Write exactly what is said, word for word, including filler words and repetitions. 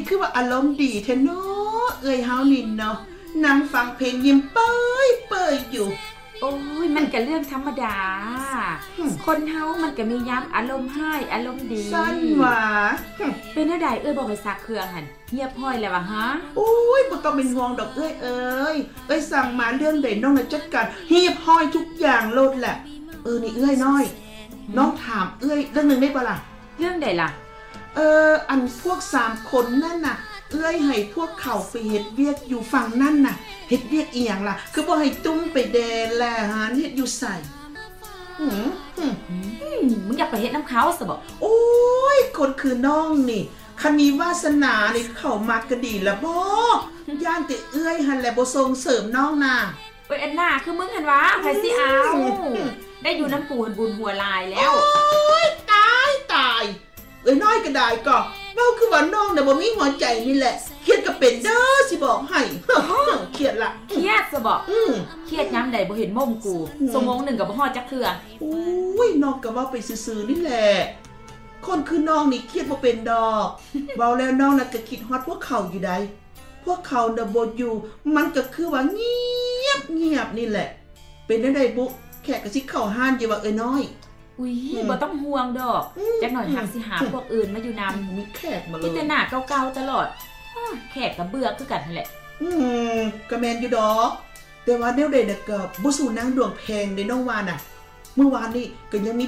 คือว่าอารมณ์ดีแท้เนาะเอ้ยเฮานี่เนาะนั่งฟังเพลงยิ้มเป้ยเป้ยอยู่โอ้ยมันก็เรื่องธรรมดาคนเฮามันก็มีย้ำอารมณ์ให้อารมณ์ดีสั้นหว่าเป็นอะไรเอ้ยบอกให้ซักเครื่องหั่นเงียบห้อยแล้ววะฮะโอ้ยบ่ต้องเป็นห่วงดอกเอ้ยเอ้ยเอ้ยสั่งมาเรื่องใดน้องน่ะจัดการเฮียบห้อยทุกอย่างโลดแหละเออนี่เอ้ยน้อยน้องถามเอ้ยเรื่องนึงได้ป่ะล่ะเรื่องใดล่ะเอออันพวกสามคนนั่นน่ะเอ้ยให้พวกเขาไปเฮ็ดเวียกอยู่ฝั่งนั่นน่ะเฮ็ดเวียกอีหยังล่ะคือบ่ให้ตุ้มไปแดนแลหาเฮ็ดอยู่ใส่หืมหืมมึงอยากไปเฮ็ดน้ำเขาซะบ่โอ้ยคนคือน้องนี่คันมีวาสนานี่เขามากก็ดีละบ่ย่านแต่เอ้ยหั่นแหละบ่ส่งเสริมน้องน่ะเอ้ยอันน่ะคือมึงหั่นวะไผสิเอาได้อยู่น้ำปูหั่นบุญหัวลายแล้วโอ้ยตายตายเอ้ยน้อยก็ได้ก็เว้าคือว่าน้องน่ะบ่มีหัวใจนี่แหละเครียดก็เป็นเด้อสิบอกให้เครียดล่ะเครียดซะบ่อือเครียดยามใดบ่เห็นมุมกูชั่วโมงนึงก็บ่ฮอดจักเทื่อโอ้ยน้องก็เว้าไปซื่อๆนี่แหละคนคือน้องนี่เครียดบ่เป็นดอกเว้าแล้วน้องน่ะก็คิดฮอดพวกเขาอยู่ใดพวกเขาน่ะบ่อยู่มันก็คือว่าเงียบเงียบนี่แหละเป็นจังได๋บุแขกก็สิเข้าห้านอยู่ว่าเอ้ยน้อยอุ้ยบ่ต้องห่วงดอกจักหน่อยหักสิหาพวกอื่นมาอยู่นำมีแขกมาเลยมีแต่หน้าเก่าๆตลอดแขกก็เบื่อคือกันนั่นแหละอืมก็แม่นอยู่ดอกแต่ว่าแนวใดน่ะก็บ่สู้นางดวงแพงได้น้องว่าน่ะเมื่อวานนี้ก็ยังมี